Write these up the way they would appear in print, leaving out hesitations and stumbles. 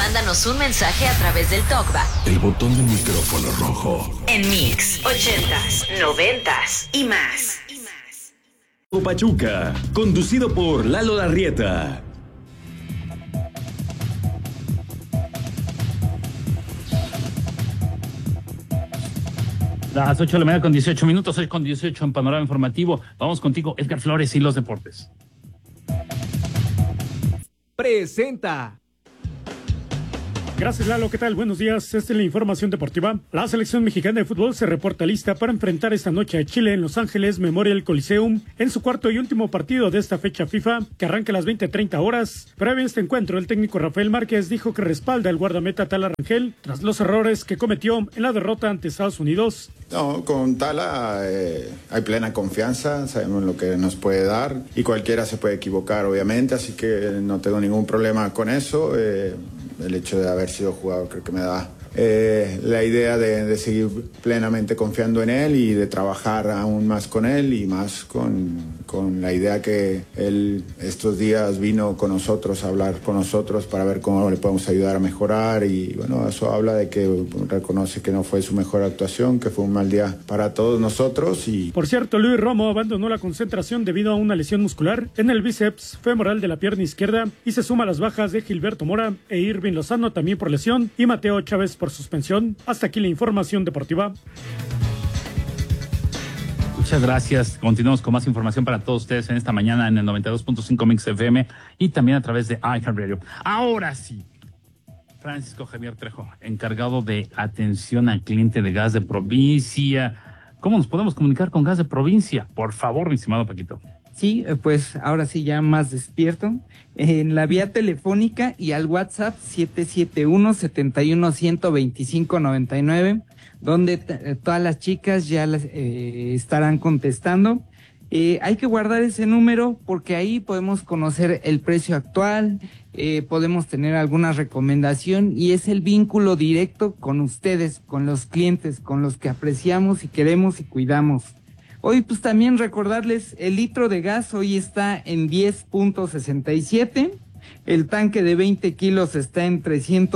Mándanos un mensaje a través del TalkBack. El botón del micrófono rojo. En Mix, 80s, 90s y más. Pachuca, conducido por Lalo Larrieta. Las 8 de la mañana con 18 minutos, 6 con 18 en Panorama Informativo. Vamos contigo, Edgar Flores y los deportes. Presenta. Gracias, Lalo. ¿Qué tal? Buenos días. Esta es la información deportiva. La selección mexicana de fútbol se reporta lista para enfrentar esta noche a Chile en Los Ángeles Memorial Coliseum en su cuarto y último partido de esta fecha FIFA que arranca a las 20:30 horas. Previo a este encuentro, el técnico Rafael Márquez dijo que respalda al guardameta Tala Rangel tras los errores que cometió en la derrota ante Estados Unidos. No, con Tala hay plena confianza, sabemos lo que nos puede dar y cualquiera se puede equivocar, obviamente, así que no tengo ningún problema con eso. El hecho de haber sido jugador creo que me da la idea de seguir plenamente confiando en él y de trabajar aún más con él y más con la idea que él estos días vino con nosotros a hablar con nosotros para ver cómo le podemos ayudar a mejorar y bueno, eso habla de que reconoce que no fue su mejor actuación, que fue un mal día para todos nosotros. Y por cierto, Luis Romo abandonó la concentración debido a una lesión muscular en el bíceps femoral de la pierna izquierda y se suma a las bajas de Gilberto Mora e Irving Lozano también por lesión y Mateo Chávez por suspensión. Hasta aquí la información deportiva. Muchas gracias. Continuamos con más información para todos ustedes en esta mañana en el 92.5 Mix FM y también a través de iHeartRadio. Ahora sí, Francisco Javier Trejo, encargado de atención al cliente de Gas de Provincia. ¿Cómo nos podemos comunicar con Gas de Provincia? Por favor, mi estimado Paquito. Sí, pues ahora sí ya más despierto, en la vía telefónica y al WhatsApp 771-71-125-99, donde todas las chicas ya estarán contestando. Hay que guardar ese número porque ahí podemos conocer el precio actual, podemos tener alguna recomendación y es el vínculo directo con ustedes, con los clientes, con los que apreciamos y queremos y cuidamos. Hoy pues también recordarles, el litro de gas hoy está en 10.67, el tanque de 20 kilos está en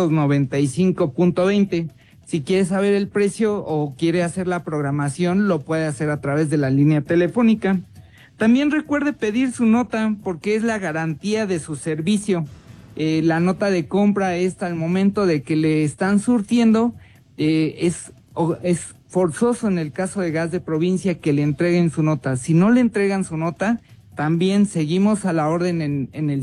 395.20. Si quiere saber el precio o quiere hacer la programación, lo puede hacer a través de la línea telefónica. También recuerde pedir su nota porque es la garantía de su servicio. La nota de compra es al momento de que le están surtiendo, es forzoso en el caso de Gas de Provincia que le entreguen su nota. Si no le entregan su nota, también seguimos a la orden en el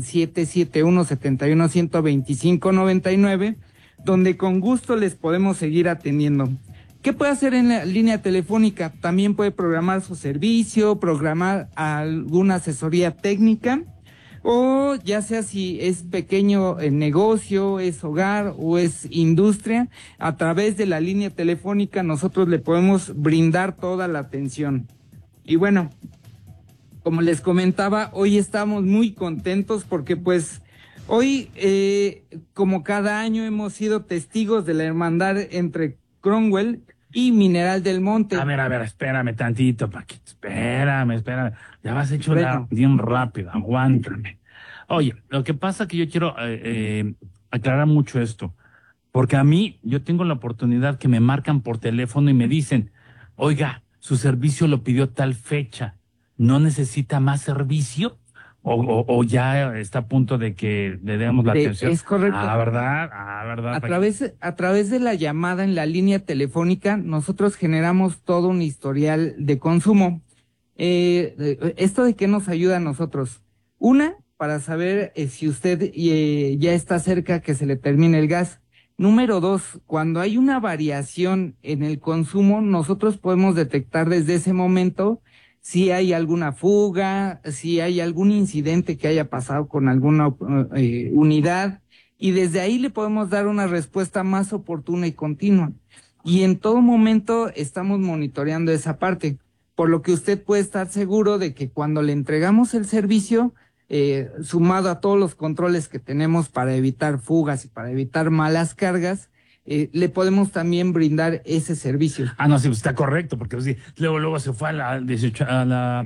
771-71-125-99, donde con gusto les podemos seguir atendiendo. ¿Qué puede hacer en la línea telefónica? También puede programar su servicio, programar alguna asesoría técnica, o ya sea si es pequeño el negocio, es hogar o es industria, a través de la línea telefónica nosotros le podemos brindar toda la atención. Y bueno, como les comentaba, hoy estamos muy contentos porque pues hoy, como cada año, hemos sido testigos de la hermandad entre Cromwell y Mineral del Monte. A ver, espérame tantito, Paquito, espérame. Ya vas hecho bien rápido, aguántame. Oye, lo que pasa es que yo quiero aclarar mucho esto, porque a mí, yo tengo la oportunidad que me marcan por teléfono y me dicen, oiga, su servicio lo pidió tal fecha, ¿no necesita más servicio? O ya está a punto de que le demos la atención. Es correcto. ¿Verdad? A través de la llamada en la línea telefónica, nosotros generamos todo un historial de consumo. ¿Esto de qué nos ayuda a nosotros? Una, para saber si usted ya está cerca que se le termine el gas. Número dos, cuando hay una variación en el consumo, nosotros podemos detectar desde ese momento si hay alguna fuga, si hay algún incidente que haya pasado con alguna unidad, y desde ahí le podemos dar una respuesta más oportuna y continua. Y en todo momento estamos monitoreando esa parte, por lo que usted puede estar seguro de que cuando le entregamos el servicio, sumado a todos los controles que tenemos para evitar fugas y para evitar malas cargas, le podemos también brindar ese servicio. No, sí, está correcto, porque sí, luego se fue a la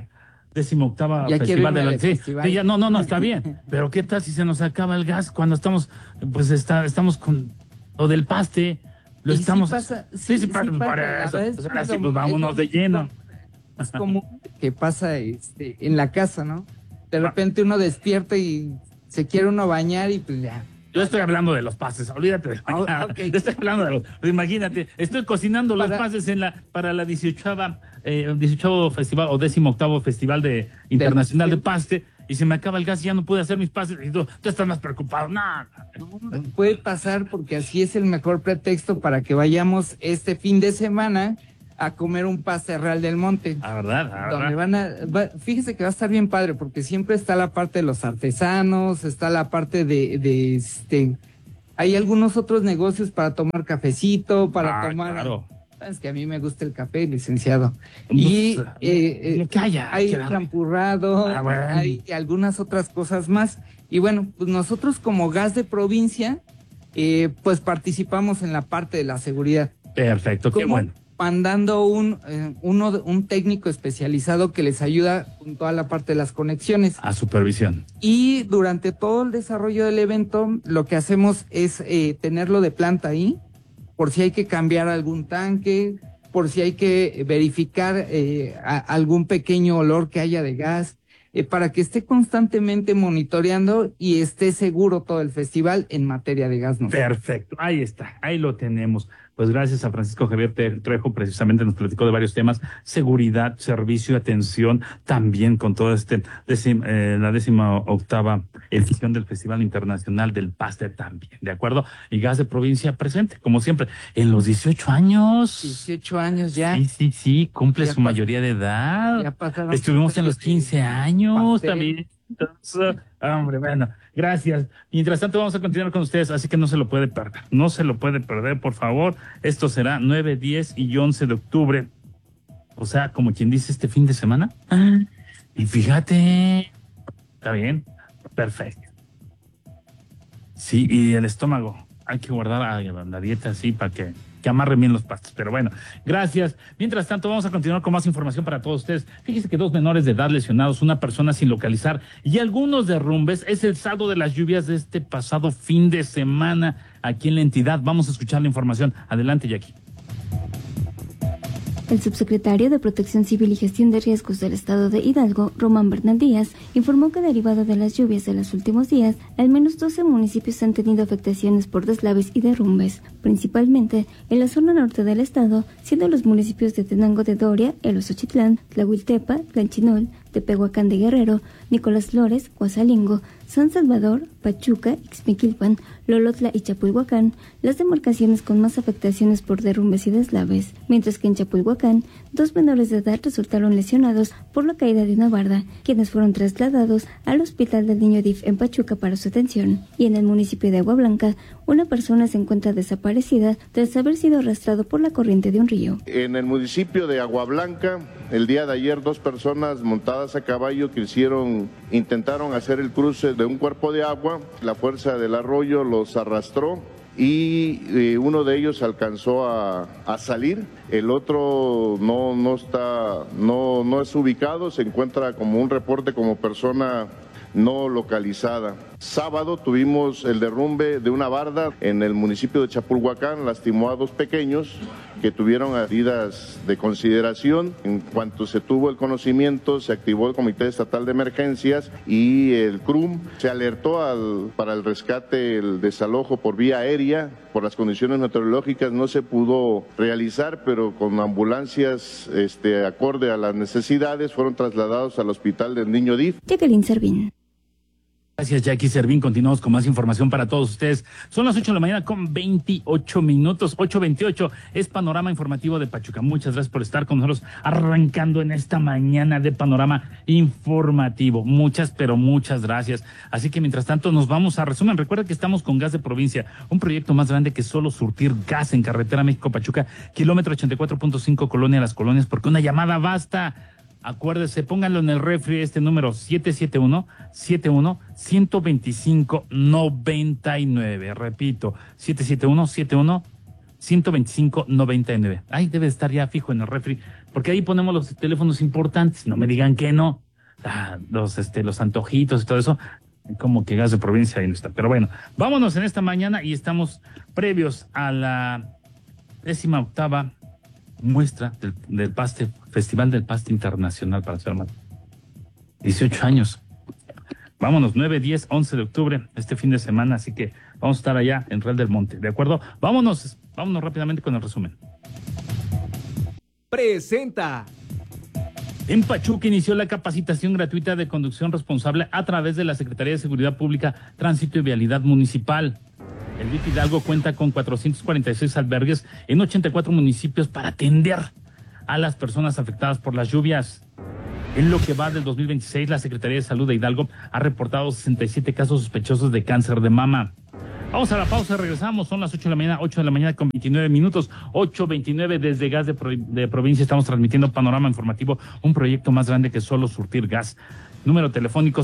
18ª Ya quiero festival irme de la... al Sí, festival. sí, ya, no, está bien. Pero ¿qué tal si se nos acaba el gas cuando estamos, pues estamos con lo del paste? Lo Y sí estamos... pasa, sí, sí por pasa, eso. la verdad es Pues ahora sí, como- pues vámonos de lleno. Es como que pasa en la casa, ¿no? De repente uno despierta y se quiere uno bañar y pues ya. Yo estoy hablando de los pases, olvídate de Ah, ok. Yo estoy hablando de los... Imagínate, estoy cocinando los Para- pases para la 18º festival o 18º festival internacional de paste y se me acaba el gas y ya no pude hacer mis pases y tú estás más preocupado. No. Puede pasar porque así es el mejor pretexto para que vayamos este fin de semana a comer un paste Real del Monte. La verdad. Donde fíjese que va a estar bien padre porque siempre está la parte de los artesanos, está la parte hay algunos otros negocios para tomar cafecito, para tomar... Claro. Es que a mí me gusta el café, licenciado. Pues, Y lo que haya, hay claro. champurrado, Bueno. hay algunas otras cosas más. Y bueno, pues nosotros como Gas de Provincia, pues participamos en la parte de la seguridad. Perfecto, qué Como bueno. mandando un técnico especializado que les ayuda con toda la parte de las conexiones. A supervisión. Y durante todo el desarrollo del evento, lo que hacemos es tenerlo de planta ahí, por si hay que cambiar algún tanque, por si hay que verificar algún pequeño olor que haya de gas, para que esté constantemente monitoreando y esté seguro todo el festival en materia de gas. Perfecto, ahí está, ahí lo tenemos. Pues gracias a Francisco Javier Trejo, precisamente nos platicó de varios temas, seguridad, servicio, atención, también con todo la 18ª edición del Festival Internacional del Paste también, ¿de acuerdo? Y Gas de Provincia presente, como siempre, en los 18 años. 18 años ya. Sí, cumple Ya su mayoría de edad. Ya pasaron. Estuvimos en los 15 años Pastel. también. Entonces, hombre, bueno, gracias. Mientras tanto, vamos a continuar con ustedes, así que no se lo puede perder. No se lo puede perder, por favor. Esto será 9, 10 y 11 de octubre. O sea, como quien dice, este fin de semana. Y fíjate, está bien, perfecto. Sí, y el estómago. Hay que guardar la dieta así para que amarren bien los pastos. Pero bueno, gracias. Mientras tanto, vamos a continuar con más información para todos ustedes. Fíjense que 2 menores de edad lesionados, una persona sin localizar y algunos derrumbes es el saldo de las lluvias de este pasado fin de semana aquí en la entidad. Vamos a escuchar la información. Adelante, Jackie. El subsecretario de Protección Civil y Gestión de Riesgos del Estado de Hidalgo, Román Bernal Díaz, informó que derivado de las lluvias de los últimos días, al menos 12 municipios han tenido afectaciones por deslaves y derrumbes, principalmente en la zona norte del estado, siendo los municipios de Tenango de Doria, Elosochitlán, Tlahuiltepa, Tlanchinol, Tepehuacán de Guerrero, Nicolás Flores, Coazalingo, San Salvador, Pachuca, Ixmiquilpan, Lolotla y Chapulhuacán, las demarcaciones con más afectaciones por derrumbes y deslaves, mientras que en Chapulhuacán, 2 menores de edad resultaron lesionados por la caída de una barda, quienes fueron trasladados al Hospital del Niño DIF en Pachuca para su atención. Y en el municipio de Agua Blanca, una persona se encuentra desaparecida tras haber sido arrastrado por la corriente de un río. En el municipio de Agua Blanca, el día de ayer, 2 personas montadas a caballo que intentaron hacer el cruce de un cuerpo de agua. La fuerza del arroyo los arrastró y uno de ellos alcanzó a salir. El otro no es ubicado, se encuentra como un reporte como persona no localizada. Sábado tuvimos el derrumbe de una barda en el municipio de Chapulhuacán, lastimó a 2 pequeños que tuvieron heridas de consideración. En cuanto se tuvo el conocimiento, se activó el Comité Estatal de Emergencias y el CRUM se alertó para el rescate, el desalojo por vía aérea. Por las condiciones meteorológicas no se pudo realizar, pero con ambulancias acorde a las necesidades fueron trasladados al Hospital del Niño DIF. Jacqueline Servín. Gracias, Jackie Servín. Continuamos con más información para todos ustedes. Son las 8 de la mañana con 28 minutos. 8:28 es Panorama Informativo de Pachuca. Muchas gracias por estar con nosotros arrancando en esta mañana de Panorama Informativo. Muchas, pero muchas gracias. Así que mientras tanto nos vamos a resumen. Recuerda que estamos con Gas de Provincia, un proyecto más grande que solo surtir gas en carretera México-Pachuca, kilómetro 84.5, Colonia Las Colonias, porque una llamada basta. Acuérdese, pónganlo en el refri, este número 771-125-99. Repito, 771-125-99. Ahí debe estar ya fijo en el refri, porque ahí ponemos los teléfonos importantes. No me digan que no. los antojitos y todo eso, como que gas de provincia ahí no está. Pero bueno, vámonos en esta mañana y estamos previos a la 18ª muestra del paste, Festival del Paste Internacional, para ser más. 18 años. Vámonos, 9, 10, 11 de octubre, este fin de semana, así que vamos a estar allá en Real del Monte, ¿de acuerdo? Vámonos rápidamente con el resumen. Presenta. En Pachuca inició la capacitación gratuita de conducción responsable a través de la Secretaría de Seguridad Pública, Tránsito y Vialidad Municipal. El DIF Hidalgo cuenta con 446 albergues en 84 municipios para atender a las personas afectadas por las lluvias. En lo que va del 2026, la Secretaría de Salud de Hidalgo ha reportado 67 casos sospechosos de cáncer de mama. Vamos a la pausa, regresamos, son las 8 de la mañana con 29 minutos, 8:29 desde Gas de Provincia. Estamos transmitiendo Panorama Informativo, un proyecto más grande que solo surtir gas. Número telefónico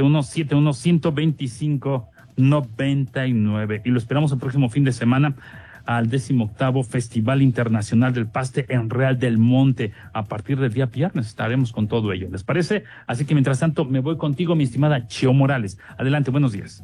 771-71-125-99. Y lo esperamos el próximo fin de semana al 18º Festival Internacional del Paste en Real del Monte. A partir del día viernes estaremos con todo ello, ¿les parece? Así que mientras tanto me voy contigo, mi estimada Chio Morales. Adelante, buenos días.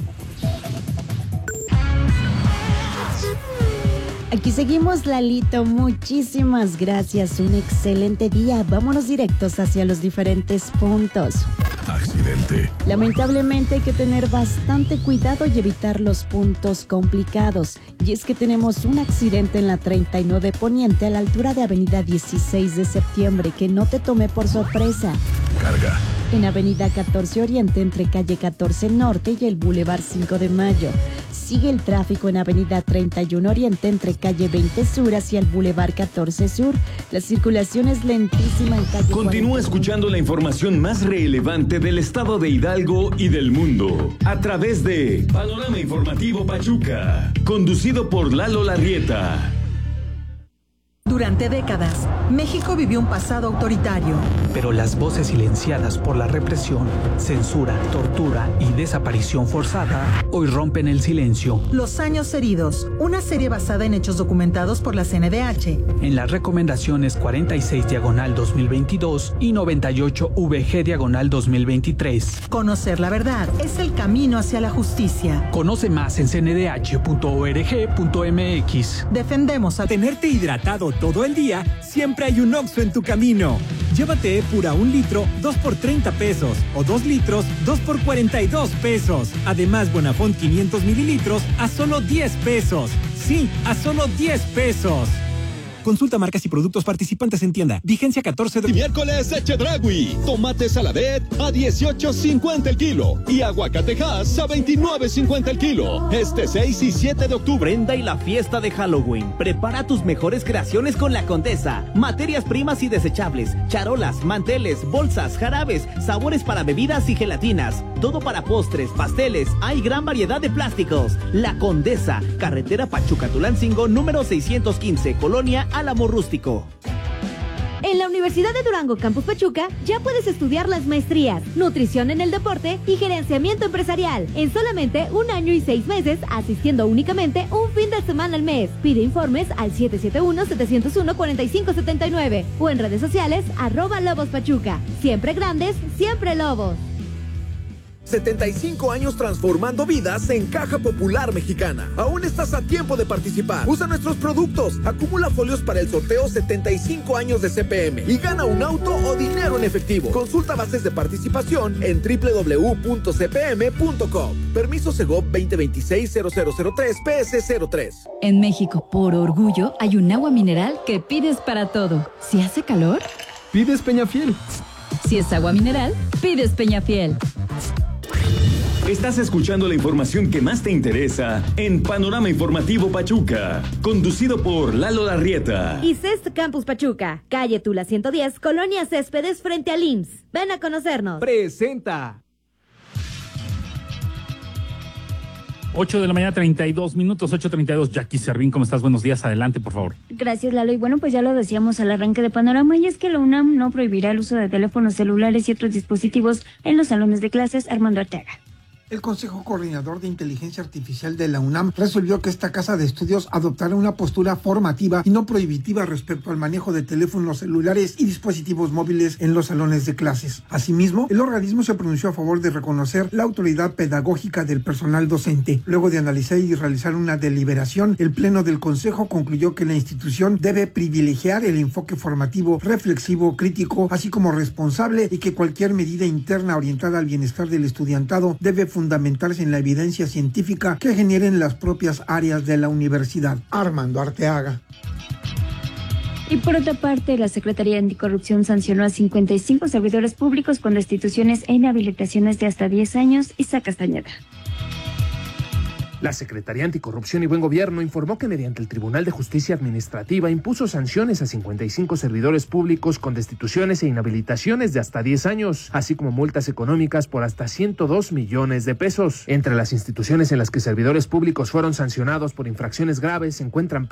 Aquí seguimos, Lalito. Muchísimas gracias. Un excelente día. Vámonos directos hacia los diferentes puntos. Accidente. Lamentablemente hay que tener bastante cuidado y evitar los puntos complicados. Y es que tenemos un accidente en la 39 Poniente a la altura de Avenida 16 de Septiembre que no te tome por sorpresa. Carga. En Avenida 14 Oriente entre calle 14 Norte y el Boulevard 5 de Mayo. Sigue el tráfico en Avenida 31 Oriente entre calle 20 Sur hacia el Boulevard 14 Sur. La circulación es lentísima en calle Continúa 40. escuchando la información más relevante del estado de Hidalgo y del mundo a través de Panorama Informativo Pachuca, conducido por Lalo Larrieta. Durante décadas, México vivió un pasado autoritario. Pero las voces silenciadas por la represión, censura, tortura y desaparición forzada hoy rompen el silencio. Los años heridos, una serie basada en hechos documentados por la CNDH. En las recomendaciones 46/2022 y 98VG/2023. Conocer la verdad es el camino hacia la justicia. Conoce más en cndh.org.mx. Defendemos a Tenerte hidratado todo el día, siempre hay un Oxxo en tu camino. Llévate Epura 1 litro, 2 por 30 pesos. O 2 litros, 2 por 42 pesos. Además, Bonafont 500 mililitros a solo 10 pesos. Sí, a solo 10 pesos. Consulta marcas y productos participantes en tienda. Vigencia 14 de... Miércoles Chedraui. Tomate Saladet a 18.50 el kilo. Y aguacatejas a 29.50 el kilo. Este 6 y 7 de octubre. Prenda y la fiesta de Halloween. Prepara tus mejores creaciones con La Condesa. Materias primas y desechables. Charolas, manteles, bolsas, jarabes, sabores para bebidas y gelatinas. Todo para postres, pasteles. Hay gran variedad de plásticos. La Condesa. Carretera Pachuca-Tulancingo, número 615. Colonia Álamo Rústico. En la Universidad de Durango Campus Pachuca ya puedes estudiar las maestrías, nutrición en el deporte y gerenciamiento empresarial en solamente 1 año y 6 meses, asistiendo únicamente un fin de semana al mes. Pide informes al 771-701-4579 o en redes sociales @Lobos Pachuca. Siempre grandes, siempre Lobos. 75 años transformando vidas en Caja Popular Mexicana. Aún estás a tiempo de participar. Usa nuestros productos. Acumula folios para el sorteo 75 años de CPM y gana un auto o dinero en efectivo. Consulta bases de participación en www.cpm.com. Permiso Segov 2026-0003 PS03. En México, por orgullo, hay un agua mineral que pides para todo. Si hace calor, pides Peñafiel. Si es agua mineral, pides Peñafiel. Estás escuchando la información que más te interesa en Panorama Informativo Pachuca, conducido por Lalo Larrieta. Y CEST Campus Pachuca, calle Tula 110, Colonia Céspedes frente al IMSS. Ven a conocernos. Presenta. 8 de la mañana, 32 minutos, 8:32. Jackie Servín, ¿cómo estás? Buenos días, adelante, por favor. Gracias, Lalo. Y bueno, pues ya lo decíamos al arranque de Panorama, y es que la UNAM no prohibirá el uso de teléfonos celulares y otros dispositivos en los salones de clases. Armando Arteaga. El Consejo Coordinador de Inteligencia Artificial de la UNAM resolvió que esta casa de estudios adoptará una postura formativa y no prohibitiva respecto al manejo de teléfonos celulares y dispositivos móviles en los salones de clases. Asimismo, el organismo se pronunció a favor de reconocer la autoridad pedagógica del personal docente. Luego de analizar y realizar una deliberación, el Pleno del Consejo concluyó que la institución debe privilegiar el enfoque formativo, reflexivo, crítico, así como responsable, y que cualquier medida interna orientada al bienestar del estudiantado debe fundamentarse en la evidencia científica que generen las propias áreas de la universidad. Armando Arteaga. Y por otra parte, la Secretaría Anticorrupción sancionó a 55 servidores públicos con destituciones e inhabilitaciones de hasta 10 años. Isaac Castañeda. La Secretaría Anticorrupción y Buen Gobierno informó que mediante el Tribunal de Justicia Administrativa impuso sanciones a 55 servidores públicos con destituciones e inhabilitaciones de hasta 10 años, así como multas económicas por hasta 102 millones de pesos. Entre las instituciones en las que servidores públicos fueron sancionados por infracciones graves se encuentran